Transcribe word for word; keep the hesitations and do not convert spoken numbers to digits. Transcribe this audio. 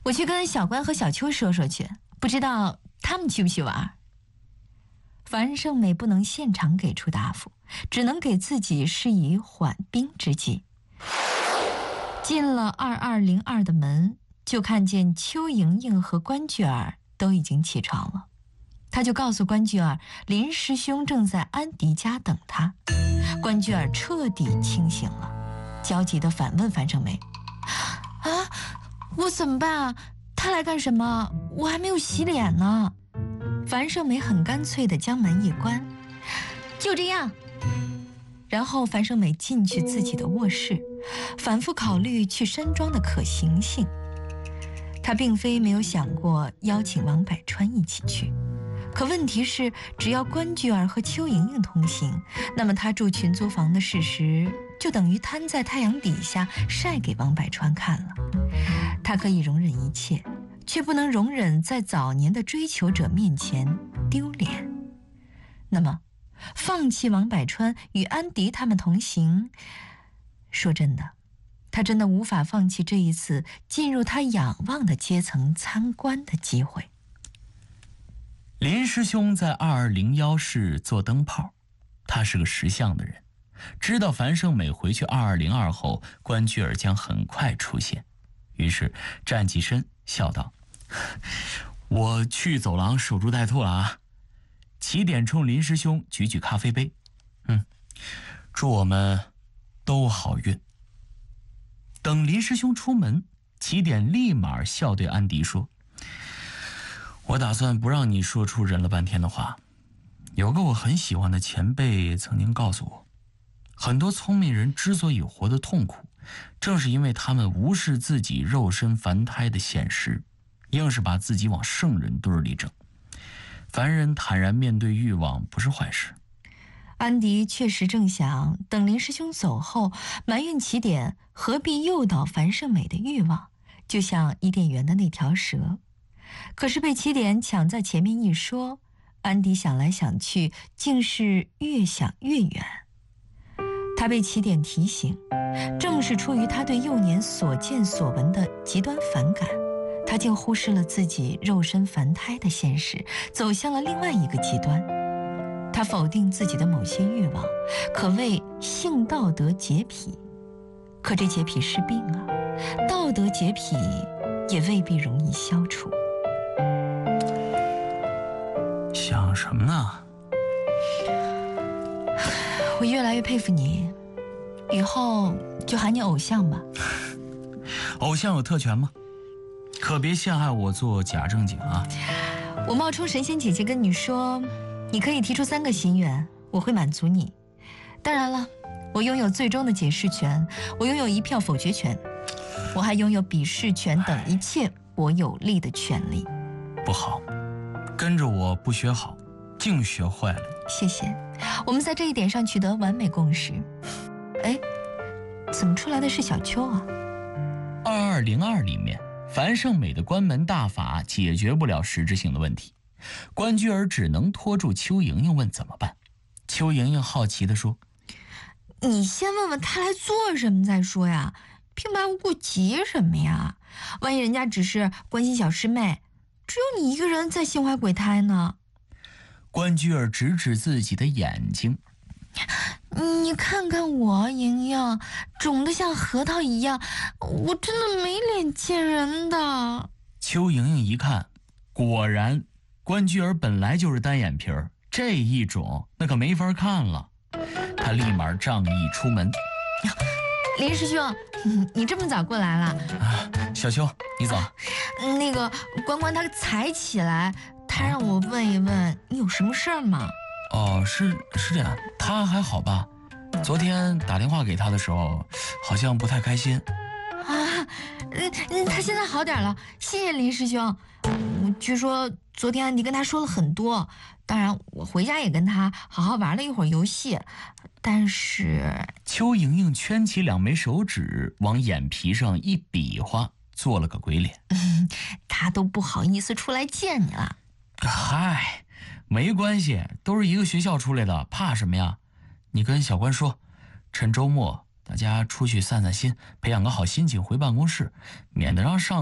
我去跟小关和小秋说说去，不知道他们去不去玩。樊胜美不能现场给出答复，只能给自己施以缓兵之计。进了二二零二的门，就看见邱莹莹和关雎尔都已经起床了。他就告诉关雎尔，林师兄正在安迪家等他。关雎尔彻底清醒了，焦急地反问樊胜美：啊，我怎么办啊？他来干什么？我还没有洗脸呢。樊胜美很干脆地将门一关，就这样。然后樊胜美进去自己的卧室，反复考虑去山庄的可行性。她并非没有想过邀请王百川一起去，可问题是，只要关雎尔和邱莹莹同行，那么她住群租房的事实就等于摊在太阳底下晒给王百川看了。她可以容忍一切，却不能容忍在早年的追求者面前丢脸。那么放弃王百川与安迪他们同行，说真的，他真的无法放弃这一次进入他仰望的阶层参观的机会。 林师兄在二二零一室做灯泡，他是个识相的人，知道樊胜美回去二二零二后，关雎尔将很快出现，于是站起身笑道：我去走廊守株待兔了啊。起点冲林师兄举举咖啡杯，嗯，祝我们都好运。等林师兄出门，起点立马笑对安迪说：我打算不让你说出忍了半天的话。有个我很喜欢的前辈曾经告诉我，很多聪明人之所以活得痛苦，正是因为他们无视自己肉身凡胎的现实，硬是把自己往圣人堆里整。凡人坦然面对欲望不是坏事。 安迪确实正想等林师兄走后，埋怨起点何必诱导樊胜美的欲望，就像伊甸园的那条蛇。可是被起点抢在前面一说，安迪想来想去，竟是越想越远。他被起点提醒，正是出于他对幼年所见所闻的极端反感，他竟忽视了自己肉身凡胎的现实，走向了另外一个极端。他否定自己的某些欲望，可谓性道德洁癖。可这洁癖是病啊，道德洁癖也未必容易消除。 想什么呢？ 我越来越佩服你，以后就喊你偶像吧。 偶像有特权吗？可别陷害我做假正经啊！ 我冒充神仙姐姐跟你说，你可以提出三个心愿，我会满足你。当然了，我拥有最终的解释权，我拥有一票否决权，我还拥有鄙视权等一切我有利的权利。 不好，跟着我不学好，净学坏了。 谢谢，我们在这一点上取得完美共识。哎，怎么出来的是小秋啊？ 二二零二里面，樊胜美的关门大法解决不了实质性的问题，关雎尔只能拖住邱莹莹问怎么办。邱莹莹好奇地说： 你先问问他来做什么再说呀，平白无故急什么呀？万一人家只是关心小师妹，只有你一个人在心怀鬼胎呢。 关雎尔指指自己的眼睛： 你看看我，莹莹肿得像核桃一样，我真的没脸见人的。 邱莹莹一看，果然关雎尔本来就是单眼皮儿，这一肿那可没法看了。她立马仗义出门： 林师兄，你这么早过来了？ 啊，小秋你早。 那个关关他才起来，他让我问一问你有什么事儿吗？ 哦，是是这样，他还好吧？昨天打电话给他的时候，好像不太开心。 啊，嗯，他现在好点了，谢谢林师兄。嗯，据说昨天安迪跟他说了很多，当然我回家也跟他好好玩了一会儿游戏，但是…… 邱莹莹圈起两枚手指，往眼皮上一比划，做了个鬼脸。 嗯，他都不好意思出来见你了。 嗨，没关系，都是一个学校出来的，怕什么呀？你跟小关说，趁周末大家出去散散心，培养个好心情回办公室，免得让上